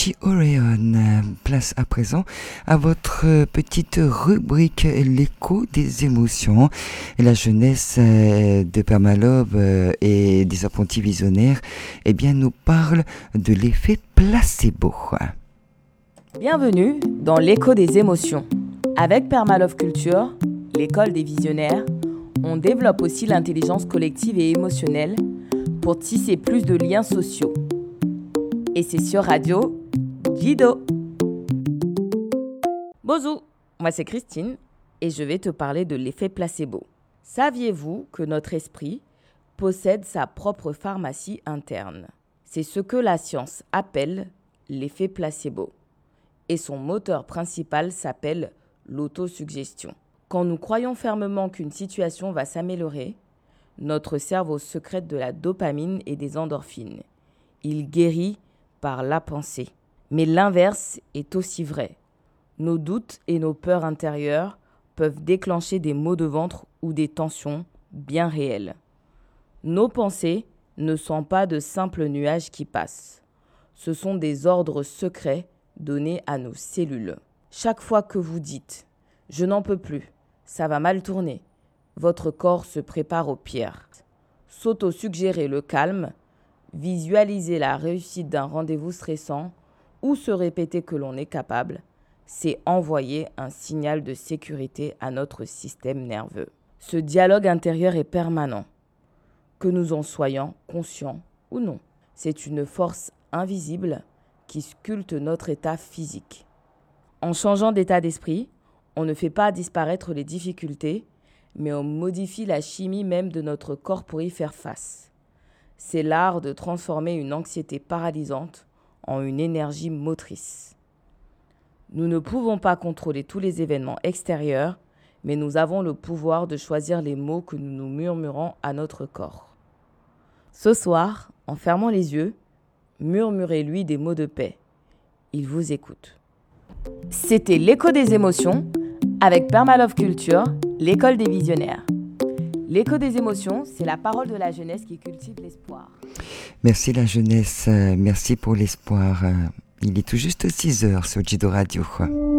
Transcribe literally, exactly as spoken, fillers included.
Richie Orion. Place à présent à votre petite rubrique l'écho des émotions. La jeunesse de Père Malobe et des apprentis visionnaires eh bien, nous parle de l'effet placebo. Bienvenue dans l'écho des émotions. Avec Père Malobe Culture, l'école des visionnaires, on développe aussi l'intelligence collective et émotionnelle pour tisser plus de liens sociaux. Et c'est sur Radio Guido. Bonjour, moi c'est Christine et je vais te parler de l'effet placebo. Saviez-vous que notre esprit possède sa propre pharmacie interne ? C'est ce que la science appelle l'effet placebo. Et son moteur principal s'appelle l'autosuggestion. Quand nous croyons fermement qu'une situation va s'améliorer, notre cerveau sécrète de la dopamine et des endorphines. Il guérit par la pensée. Mais l'inverse est aussi vrai. Nos doutes et nos peurs intérieures peuvent déclencher des maux de ventre ou des tensions bien réelles. Nos pensées ne sont pas de simples nuages qui passent. Ce sont des ordres secrets donnés à nos cellules. Chaque fois que vous dites « je n'en peux plus », ça va mal tourner, votre corps se prépare au pire. S'auto-suggérer le calme, visualiser la réussite d'un rendez-vous stressant ou se répéter que l'on est capable, c'est envoyer un signal de sécurité à notre système nerveux. Ce dialogue intérieur est permanent, que nous en soyons conscients ou non. C'est une force invisible qui sculpte notre état physique. En changeant d'état d'esprit, on ne fait pas disparaître les difficultés, mais on modifie la chimie même de notre corps pour y faire face. C'est l'art de transformer une anxiété paralysante en une énergie motrice. Nous ne pouvons pas contrôler tous les événements extérieurs, mais nous avons le pouvoir de choisir les mots que nous nous murmurons à notre corps. Ce soir, en fermant les yeux, murmurez-lui des mots de paix. Il vous écoute. C'était l'écho des émotions avec Père Malobe Culture, l'école des visionnaires. L'écho des émotions, c'est la parole de la jeunesse qui cultive l'espoir. Merci la jeunesse, merci pour l'espoir. Il est tout juste six heures sur Guido Radio.